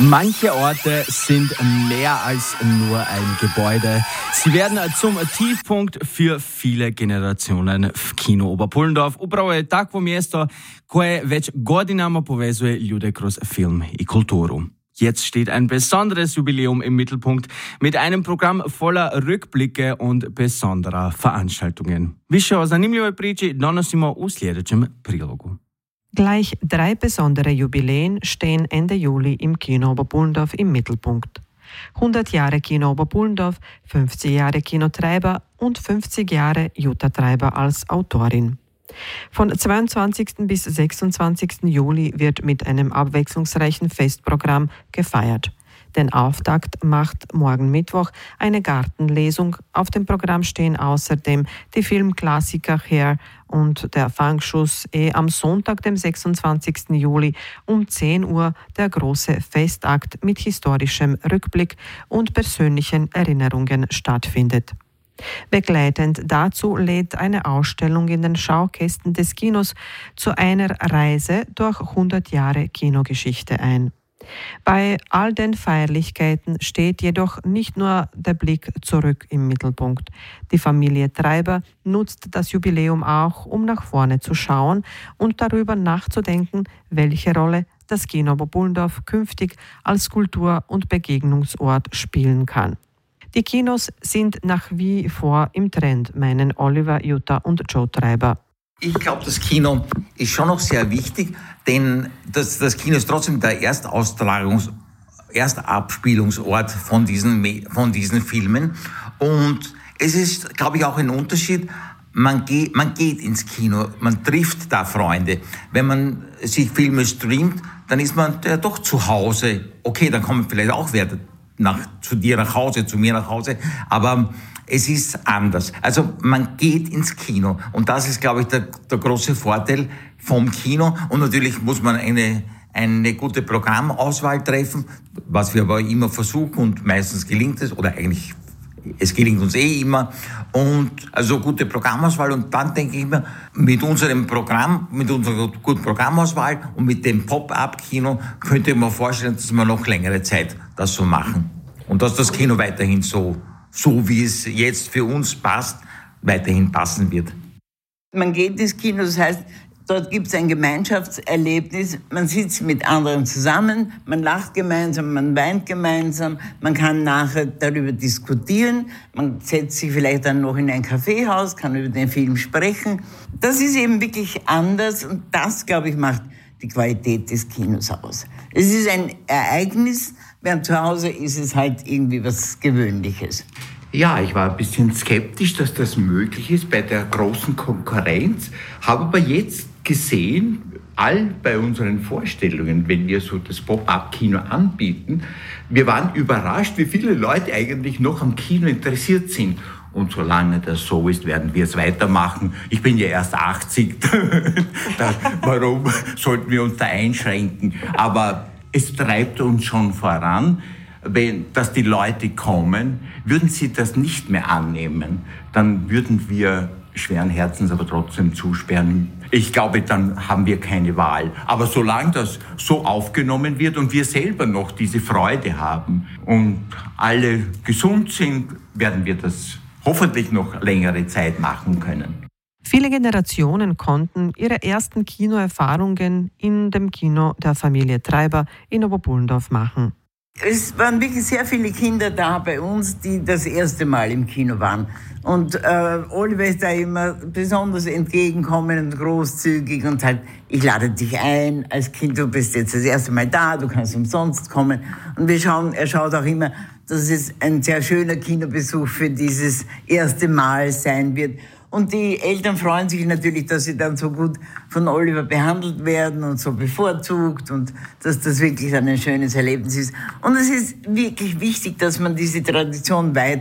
Manche Orte sind mehr als nur ein Gebäude. Sie werden zum Tiefpunkt für viele Generationen v Kino Oberpullendorf. Upravo je takvo mjesto koje već godinama povezuje ljude kroz film i kulturu. Jetzt steht ein besonderes Jubiläum im Mittelpunkt mit einem Programm voller Rückblicke und besonderer Veranstaltungen. Više o zanimljivoj priči donosimo u sljedećem prilogu. Gleich 3 besondere Jubiläen stehen Ende Juli im Kino Oberpullendorf im Mittelpunkt. 100 Jahre Kino Oberpullendorf, 50 Jahre Kino Treiber und 50 Jahre Jutta Treiber als Autorin. Von 22. bis 26. Juli wird mit einem abwechslungsreichen Festprogramm gefeiert. Den Auftakt macht morgen Mittwoch eine Gartenlesung. Auf dem Programm stehen außerdem die Filmklassiker Hair und der Fangschuss. Am Sonntag, dem 26. Juli um 10 Uhr der große Festakt mit historischem Rückblick und persönlichen Erinnerungen stattfindet. Begleitend dazu lädt eine Ausstellung in den Schaukästen des Kinos zu einer Reise durch 100 Jahre Kinogeschichte ein. Bei all den Feierlichkeiten steht jedoch nicht nur der Blick zurück im Mittelpunkt. Die Familie Treiber nutzt das Jubiläum auch, um nach vorne zu schauen und darüber nachzudenken, welche Rolle das Kino Oberpullendorf künftig als Kultur- und Begegnungsort spielen kann. Die Kinos sind nach wie vor im Trend, meinen Oliver, Jutta und Joe Treiber. Ich glaube, das Kino ist schon noch sehr wichtig, denn das Kino ist trotzdem der Erstabspielungsort von diesen Filmen. Und es ist, glaube ich, auch ein Unterschied. Man geht ins Kino, man trifft da Freunde. Wenn man sich Filme streamt, dann ist man ja doch zu Hause. Okay, dann kommen vielleicht auch wer zu dir nach Hause, zu mir nach Hause, aber es ist anders. Also man geht ins Kino und das ist, glaube ich, der große Vorteil vom Kino. Und natürlich muss man eine gute Programmauswahl treffen, was wir aber immer versuchen und meistens gelingt es, oder eigentlich es gelingt uns immer. Und also gute Programmauswahl, und dann denke ich mir, mit unserer guten Programmauswahl und mit dem Pop-up-Kino könnte man vorstellen, dass wir noch längere Zeit das so machen. Und dass das Kino weiterhin so wie es jetzt für uns passt, weiterhin passen wird. Man geht ins Kino, das heißt, dort gibt es ein Gemeinschaftserlebnis, man sitzt mit anderen zusammen, man lacht gemeinsam, man weint gemeinsam, man kann nachher darüber diskutieren, man setzt sich vielleicht dann noch in ein Kaffeehaus, kann über den Film sprechen. Das ist eben wirklich anders und das, glaube ich, macht die Qualität des Kinos aus. Es ist ein Ereignis, während zu Hause ist es halt irgendwie was Gewöhnliches. Ja, ich war ein bisschen skeptisch, dass das möglich ist bei der großen Konkurrenz, habe aber jetzt gesehen, bei unseren Vorstellungen, wenn wir so das Pop-up-Kino anbieten, wir waren überrascht, wie viele Leute eigentlich noch am Kino interessiert sind. Und solange das so ist, werden wir es weitermachen. Ich bin ja erst 80. Warum sollten wir uns da einschränken? Aber es treibt uns schon voran. Dass die Leute kommen, würden sie das nicht mehr annehmen, dann würden wir schweren Herzens aber trotzdem zusperren. Ich glaube, dann haben wir keine Wahl. Aber solange das so aufgenommen wird und wir selber noch diese Freude haben und alle gesund sind, werden wir das hoffentlich noch längere Zeit machen können. Viele Generationen konnten ihre ersten Kinoerfahrungen in dem Kino der Familie Treiber in Oberpullendorf machen. Es waren wirklich sehr viele Kinder da bei uns, die das erste Mal im Kino waren. Und Oliver ist da immer besonders entgegenkommend und großzügig und sagt, ich lade dich ein als Kind, du bist jetzt das erste Mal da, du kannst umsonst kommen. Und er schaut auch immer, dass es ein sehr schöner Kinobesuch für dieses erste Mal sein wird. Und die Eltern freuen sich natürlich, dass sie dann so gut von Oliver behandelt werden und so bevorzugt und dass das wirklich ein schönes Erlebnis ist. Und es ist wirklich wichtig, dass man diese Tradition weiter